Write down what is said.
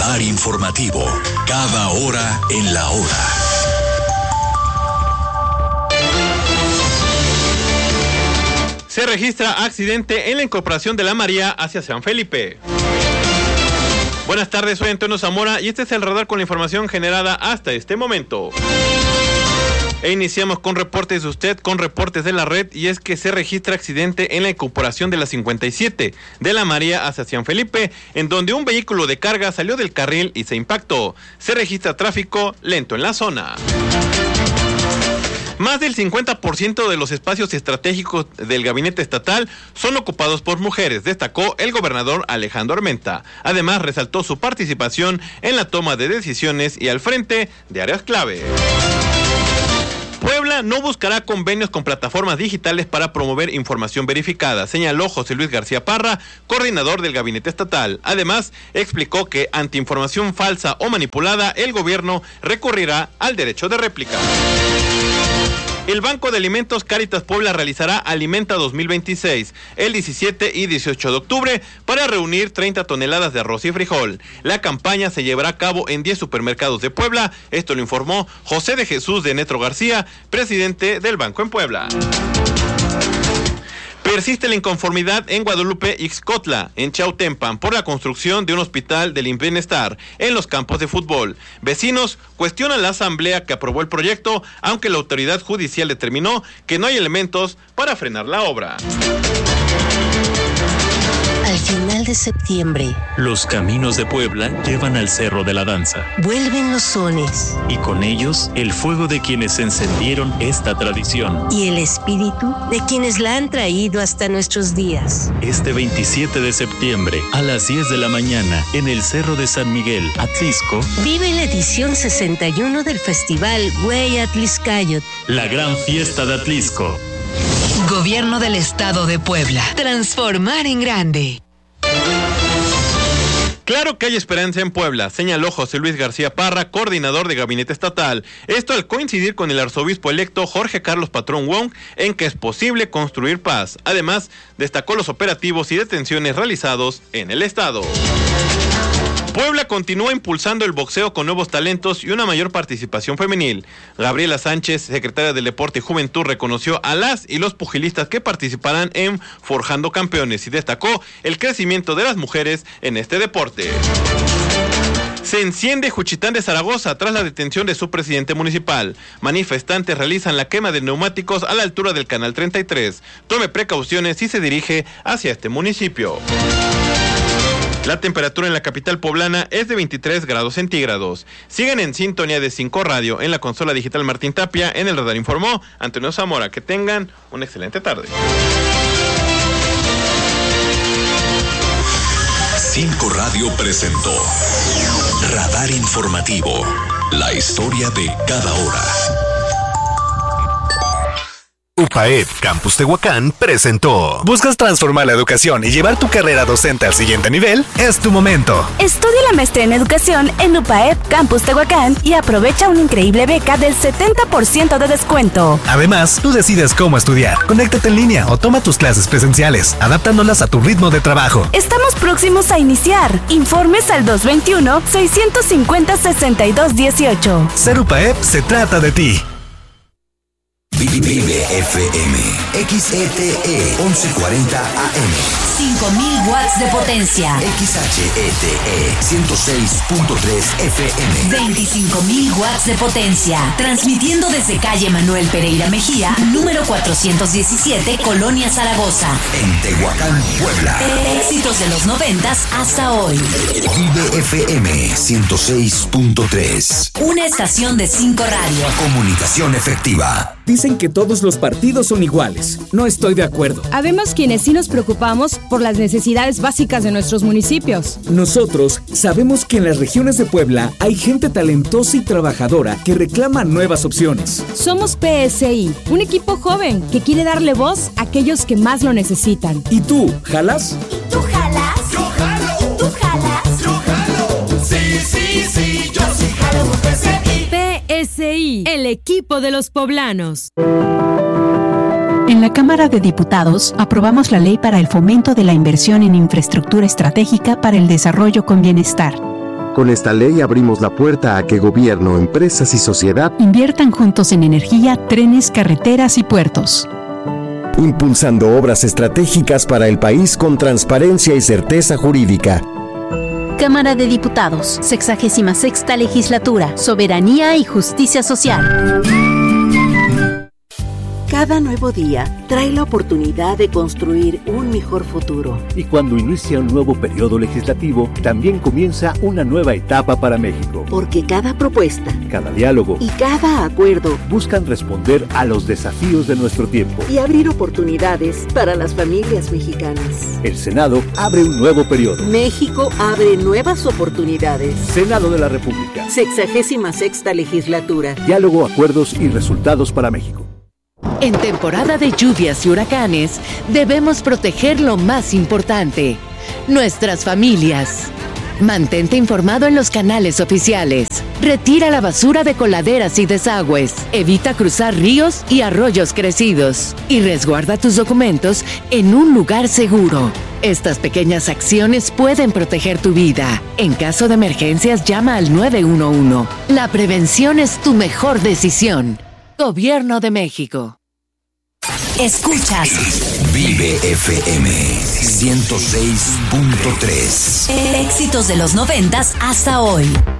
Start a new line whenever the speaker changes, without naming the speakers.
Radar informativo. Cada hora en la hora.
Se registra accidente en la incorporación de la María hacia San Felipe. Buenas tardes, soy Antonio Zamora y este es el radar con la información generada hasta este momento. E iniciamos con reportes de usted, con reportes de la red, y es que se registra accidente en la incorporación de la 57 de la María hacia San Felipe, en donde un vehículo de carga salió del carril y se impactó. Se registra tráfico lento en la zona. Más del 50% de los espacios estratégicos del gabinete estatal son ocupados por mujeres, destacó el gobernador Alejandro Armenta. Además, resaltó su participación en la toma de decisiones y al frente de áreas clave. Puebla no buscará convenios con plataformas digitales para promover información verificada, señaló José Luis García Parra, coordinador del gabinete estatal. Además, explicó que ante información falsa o manipulada, el gobierno recurrirá al derecho de réplica. El Banco de Alimentos Cáritas Puebla realizará Alimenta 2026 el 17 y 18 de octubre para reunir 30 toneladas de arroz y frijol. La campaña se llevará a cabo en 10 supermercados de Puebla. Esto lo informó José de Jesús de Netro García, presidente del banco en Puebla. Persiste la inconformidad en Guadalupe Ixcotla, en Chautempan, por la construcción de un hospital del bienestar en los campos de fútbol. Vecinos cuestionan la asamblea que aprobó el proyecto, aunque la autoridad judicial determinó que no hay elementos para frenar la obra.
Al final de septiembre,
los caminos de Puebla llevan al Cerro de la Danza.
Vuelven los sones.
Y con ellos, el fuego de quienes encendieron esta tradición.
Y el espíritu de quienes la han traído hasta nuestros días.
Este 27 de septiembre, a las 10 de la mañana, en el Cerro de San Miguel, Atlisco,
vive la edición 61 del Festival Güey Atliscayot.
La gran fiesta de Atlisco.
Gobierno del Estado de Puebla. Transformar en grande.
Claro que hay esperanza en Puebla, señaló José Luis García Parra, coordinador de gabinete estatal. Esto al coincidir con el arzobispo electo Jorge Carlos Patrón Wong en que es posible construir paz. Además, destacó los operativos y detenciones realizados en el estado. Puebla continúa impulsando el boxeo con nuevos talentos y una mayor participación femenil. Gabriela Sánchez, secretaria del Deporte y Juventud, reconoció a las y los pugilistas que participarán en Forjando Campeones y destacó el crecimiento de las mujeres en este deporte. Se enciende Juchitán de Zaragoza tras la detención de su presidente municipal. Manifestantes realizan la quema de neumáticos a la altura del Canal 33. Tome precauciones si se dirige hacia este municipio. La temperatura en la capital poblana es de 23 grados centígrados. Sigan en sintonía de 5 Radio en la consola digital Martín Tapia. En el radar informó Antonio Zamora. Que tengan una excelente tarde.
5 Radio presentó Radar Informativo. La historia de cada hora.
UPAEP Campus Tehuacán presentó. ¿Buscas transformar la educación y llevar tu carrera docente al siguiente nivel? Es tu momento.
Estudia la maestría en educación en UPAEP Campus Tehuacán y aprovecha una increíble beca del 70% de descuento.
Además, tú decides cómo estudiar. Conéctate en línea o toma tus clases presenciales, adaptándolas a tu ritmo de trabajo.
Estamos próximos a iniciar. Informes al 221-650-6218.
Ser UPAEP se trata de ti.
Vive FM, XETE 1140 AM.
5000 watts de potencia.
XHETE 106.3 FM.
25,000 watts de potencia. Transmitiendo desde calle Manuel Pereira Mejía, número 417, Colonia Zaragoza.
En Tehuacán, Puebla.
Éxitos de los 90s hasta hoy.
Vive FM 106.3.
Una estación de 5 Radio.
Comunicación efectiva.
Dicen que todos los partidos son iguales. No estoy de acuerdo.
Habemos quienes sí nos preocupamos por las necesidades básicas de nuestros municipios.
Nosotros sabemos que en las regiones de Puebla hay gente talentosa y trabajadora que reclama nuevas opciones.
Somos PSI, un equipo joven que quiere darle voz a aquellos que más lo necesitan.
¿Y tú, jalas?
¿Y tú jalas? Yo jalo. ¿Tú jalas? Yo jalo. Sí, sí, sí, yo sí jalo por PSI.
PSI, el equipo de los poblanos.
En la Cámara de Diputados aprobamos la ley para el fomento de la inversión en infraestructura estratégica para el desarrollo con bienestar.
Con esta ley abrimos la puerta a que gobierno, empresas y sociedad
inviertan juntos en energía, trenes, carreteras y puertos.
Impulsando obras estratégicas para el país con transparencia y certeza jurídica.
Cámara de Diputados, 66ª Legislatura, Soberanía y Justicia Social.
Cada nuevo día trae la oportunidad de construir un mejor futuro.
Y cuando inicia un nuevo periodo legislativo, también comienza una nueva etapa para México.
Porque cada propuesta,
cada diálogo
y cada acuerdo
buscan responder a los desafíos de nuestro tiempo
y abrir oportunidades para las familias mexicanas.
El Senado abre un nuevo periodo.
México abre nuevas oportunidades.
Senado de la República.
66ª Legislatura.
Diálogo, acuerdos y resultados para México.
En temporada de lluvias y huracanes, debemos proteger lo más importante, nuestras familias. Mantente informado en los canales oficiales. Retira la basura de coladeras y desagües. Evita cruzar ríos y arroyos crecidos. Y resguarda tus documentos en un lugar seguro. Estas pequeñas acciones pueden proteger tu vida. En caso de emergencias, llama al 911. La prevención es tu mejor decisión. Gobierno de México.
Escuchas
Vive FM 106.3.
Éxitos de los 90s hasta hoy.